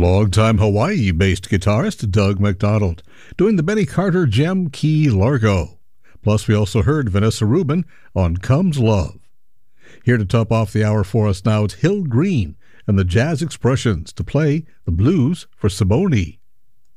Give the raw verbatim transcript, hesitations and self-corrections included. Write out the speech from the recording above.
Longtime Hawaii-based guitarist Doug McDonald doing the Benny Carter Gem Key Largo. Plus, we also heard Vanessa Rubin on Comes Love. Here to top off the hour for us now, it's Hill Green and the Jazz Expressions to play the blues for Simone.